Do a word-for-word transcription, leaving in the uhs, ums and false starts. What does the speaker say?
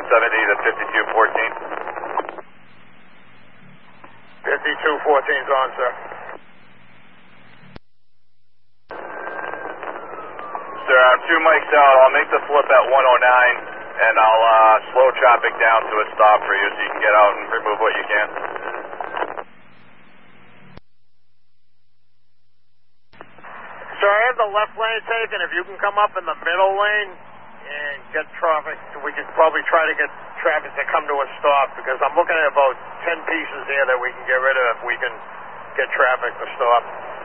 seventy to fifty-two fourteen. fifty-two fourteen's on, sir. Sir, I'm two mics out. I'll make the flip at one oh nine, and I'll uh, slow traffic down to a stop for you so you can get out and remove what you can. Sir, I have the left lane taken. If you can come up in the middle lane and get traffic, we can probably try to get traffic to come to a stop, because I'm looking at about ten pieces here that we can get rid of if we can get traffic to stop.